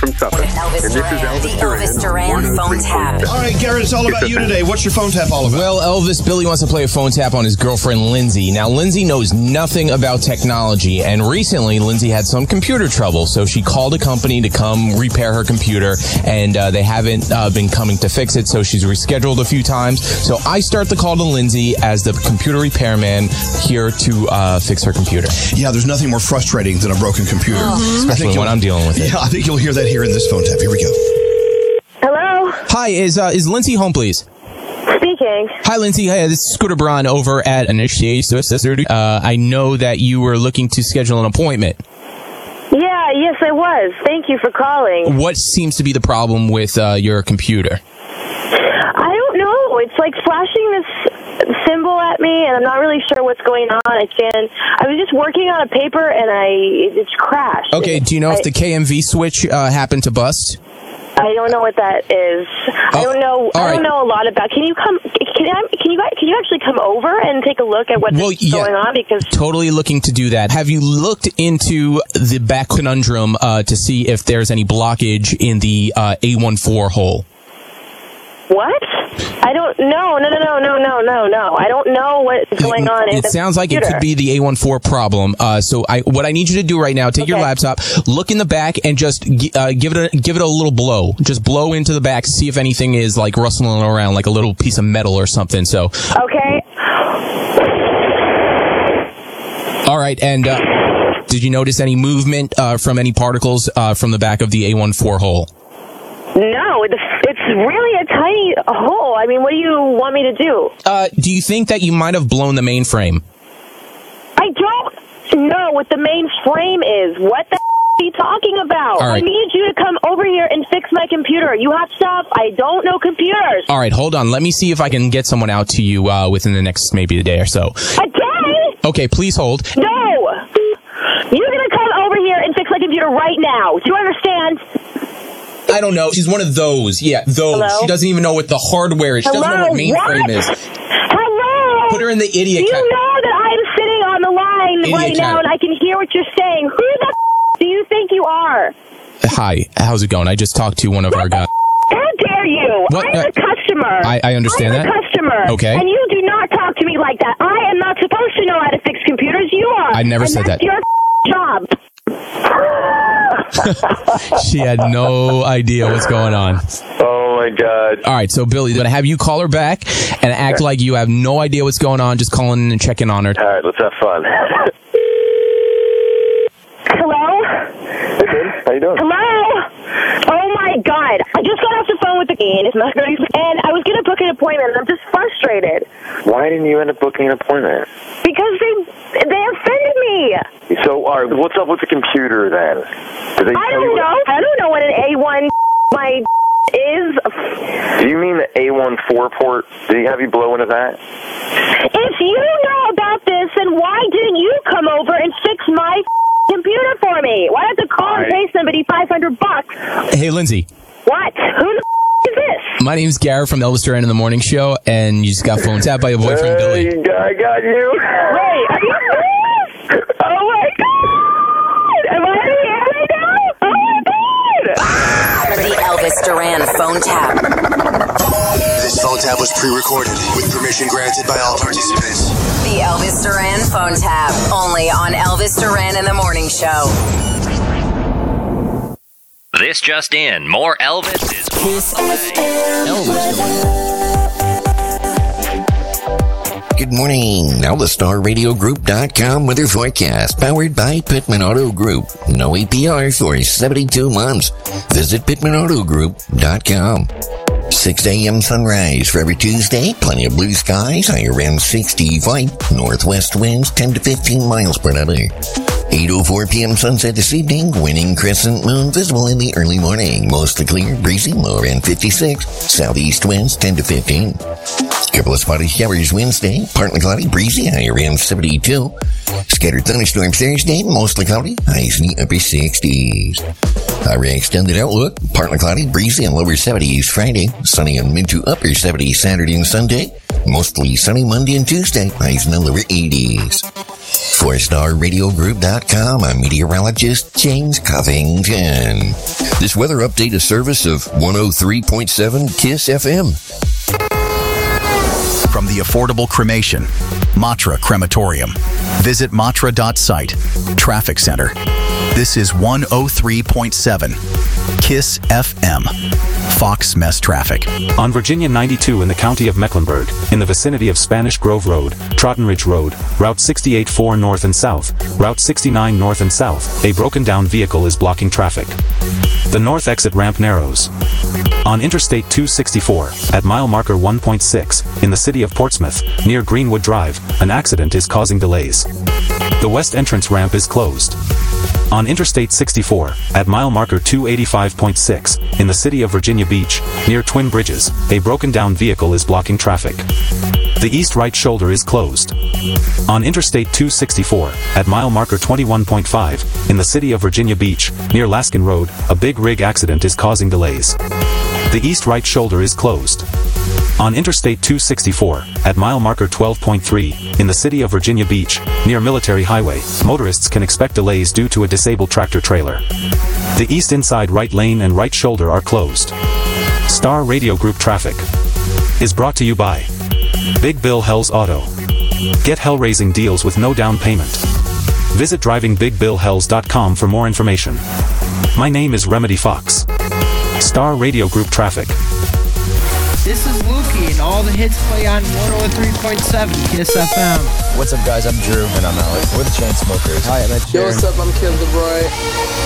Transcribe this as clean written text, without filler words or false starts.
from Suffolk. Elvis And this is Duran, Elvis the Elvis Duran phone tap. All right, Garrett, it's all about you today. What's your phone tap all about? Well, Elvis, Billy wants to play a phone tap on his girlfriend, Lindsay. Now, Lindsay knows nothing about technology, and recently, Lindsay had some computer trouble, so she called a company to come repair her computer, and they haven't been coming to fix it, so she's rescheduled a few times. So I start the call to Lindsay as the computer repairman here to fix her computer. Yeah, there's nothing more frustrating than a broken computer. Especially when I'm dealing with it. Yeah, I think you'll hear that here in this phone tap. Here we go. Hello? Hi, is Lindsay home, please? Speaking. Hi, Lindsay. Hey, this is Scooter Braun over at Initiate. I know that you were looking to schedule an appointment. Yeah, yes, I was. Thank you for calling. What seems to be the problem with your computer? I don't know. It's like flashing this symbol at me, and I'm not really sure what's going on. I was just working on a paper, and it's crashed. Okay, do you know if the KMV switch happened to bust? I don't know what that is. I don't know. I don't know a lot about. Can you actually come over and take a look at what's going on? Because totally looking to do that. Have you looked into the back conundrum to see if there's any blockage in the A14 hole? What? I don't know. No. I don't know what's going on in the sounds like computer. it could be the A14 problem. So what I need you to do right now, take your laptop, look in the back, and just give it a little blow. Just blow into the back, see if anything is like rustling around, like a little piece of metal or something. So okay. All right, and did you notice any movement from any particles from the back of the A14 hole? No, it's really a tiny hole. I mean, what do you want me to do? Do you think that you might have blown the mainframe? I don't know what the main frame is. What the are you talking about? All right. I need you to come over here and fix my computer. You have stuff. I don't know computers. All right, hold on. Let me see if I can get someone out to you within the next maybe a day or so. A day? Okay, please hold. No. You're going to come over here and fix my computer right now. Do you understand? I don't know. She's one of those. Yeah, those. Hello? She doesn't even know what the hardware is. She doesn't know what mainframe is. Hello? Put her in the idiot You know that I'm sitting on the line right now and I can hear what you're saying. Who the do you think you are? Hi, how's it going? I just talked to one of our guys. How dare you? What? I'm a customer. I understand I'm that. a customer. Okay. And you do not talk to me like that. I am not supposed to know how to fix computers. You are. I never said that's that. Your job. She had no idea what's going on. Oh, my God. All right, so Billy, I'm going to have you call her back and act like you have no idea what's going on, just calling in and checking on her. All right, let's have fun. Hello? Hey, babe. How you doing? Hello? Oh, my God. I just got off the phone with the game, and I was going to book an appointment, and I'm just frustrated. Why didn't you end up booking an appointment? Because they offended me. So, all right, what's up with the computer, then? I don't know. I don't know what an A1 my is. Do you mean the A14 port? Did he have you blow into that? If you know about this, then why didn't you come over and fix my computer for me? Why have to call and pay somebody $500? Hey, Lindsay. What? Who the is this? My name's Garrett from Elvis Duran in the Morning Show, and you just got phone tapped by your boyfriend, Billy. I got you. Wait, are you serious? Oh, my God. Am I here right now? Oh, my God. The Elvis Duran phone tap. This phone tap was pre-recorded with permission granted by all participants. The Elvis Duran phone tap. Only on Elvis Duran in the Morning Show. This just in. More Elvis is Good morning. Now the StarRadioGroup.com weather forecast powered by Pittman Auto Group. No APR for 72 months. Visit PittmanAutoGroup.com. 6 a.m. sunrise for every Tuesday. Plenty of blue skies. High around 65. Northwest winds 10 to 15 miles per hour. 8:04 p.m. sunset this evening. Winning crescent moon visible in the early morning. Mostly clear, breezy, low around 56. Southeast winds 10 to 15. Couple of spotty showers Wednesday. Partly cloudy, breezy, high around 72. Scattered thunderstorms Thursday. Mostly cloudy, highs in the upper 60s. Our extended outlook. Partly cloudy, breezy, and lower 70s Friday. Sunny and mid to upper 70s Saturday and Sunday. Mostly sunny Monday and Tuesday. Highs in the lower 80s. For StarRadioGroup.com, I'm meteorologist James Covington. This weather update is service of 103.7 KISS FM. From the affordable cremation, Matra Crematorium. Visit matra.site. Traffic Center. This is 103.7 KISS FM. Fox Mess Traffic. On Virginia 92 in the county of Mecklenburg, in the vicinity of Spanish Grove Road, Trotton Ridge Road, Route 68-4 north and south, Route 69 north and south, a broken down vehicle is blocking traffic. The north exit ramp narrows. On Interstate 264, at mile marker 1.6, in the city of Portsmouth, near Greenwood Drive, an accident is causing delays. The west entrance ramp is closed. On Interstate 64, at mile marker 285.6, in the city of Virginia Beach, near Twin Bridges, a broken down vehicle is blocking traffic. The east right shoulder is closed. On Interstate 264, at mile marker 21.5, in the city of Virginia Beach, near Laskin Road, a big rig accident is causing delays. The east right shoulder is closed. On Interstate 264, at mile marker 12.3, in the city of Virginia Beach, near Military Highway, motorists can expect delays due to a disabled tractor trailer. The east inside right lane and right shoulder are closed. Star Radio Group Traffic is brought to you by Big Bill Hell's Auto. Get hell-raising deals with no down payment. Visit drivingbigbillhells.com for more information. My name is Remedy Fox. Star Radio Group Traffic. This is Lukey, and all the hits play on 103.7 KISS FM. What's up, guys? I'm Drew. And I'm Alex. We're the Chainsmokers. Hi, I'm Ed Sheeran. Yo, what's up? I'm Kim DeBroy.